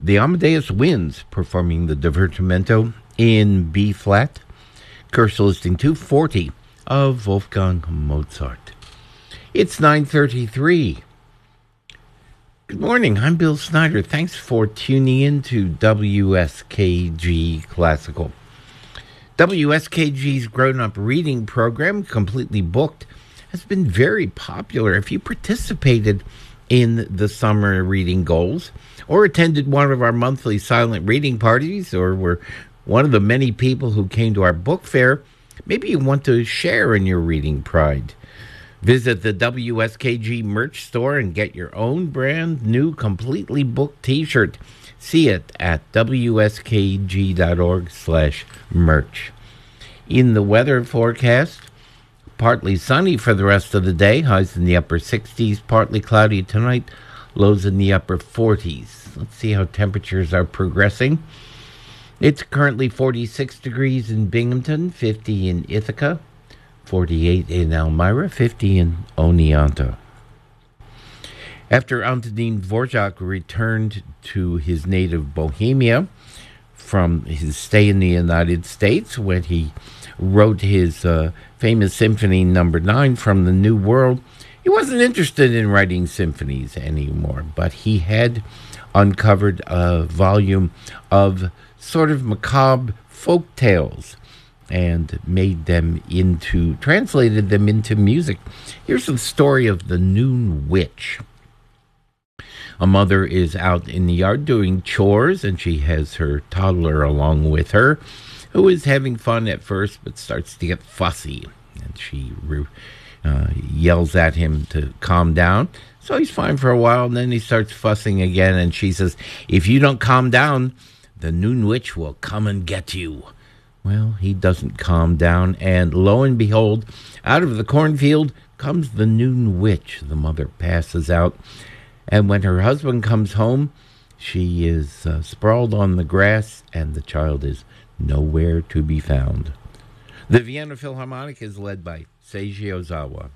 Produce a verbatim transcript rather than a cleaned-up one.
The Amadeus Winds performing the Divertimento in B flat. Curse listing two forty of Wolfgang Mozart. It's nine thirty-three. Good morning, I'm Bill Snyder. Thanks for tuning in to W S K G Classical. W S K G's grown-up reading program, completely booked, has been very popular. If you participated in the summer reading goals or attended one of our monthly silent reading parties or were one of the many people who came to our book fair, maybe you want to share in your reading pride. Visit the W S K G merch store and get your own brand new completely booked t-shirt. See it at W S K G dot org slash merch. In the weather forecast, partly sunny for the rest of the day, highs in the upper sixties, partly cloudy tonight, lows in the upper forties. Let's see how temperatures are progressing. It's currently forty-six degrees in Binghamton, fifty in Ithaca, forty-eight in Elmira, fifty in Oneonta. After Antonin Dvorak returned to his native Bohemia from his stay in the United States, when he wrote his uh, famous Symphony Number Nine from the New World, he wasn't interested in writing symphonies anymore, but he had uncovered a volume of sort of macabre folk tales and made them into, translated them into music. Here's the story of the Noon Witch. A mother is out in the yard doing chores, and she has her toddler along with her, who is having fun at first but starts to get fussy. And she uh, yells at him to calm down. So he's fine for a while, and then he starts fussing again, and she says, "If you don't calm down, the Noon Witch will come and get you." Well, he doesn't calm down, and lo and behold, out of the cornfield comes the Noon Witch. The mother passes out, and when her husband comes home, she is uh, sprawled on the grass, and the child is nowhere to be found. The Vienna Philharmonic is led by Seiji Ozawa.